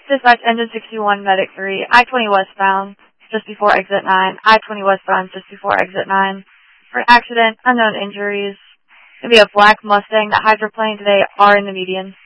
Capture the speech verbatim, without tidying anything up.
Dispatch engine sixty-one, medic three, I twenty westbound, just before exit nine, I twenty westbound, just before exit nine. For accident, unknown injuries. Gonna be a black Mustang that hydroplaned. They are in the median.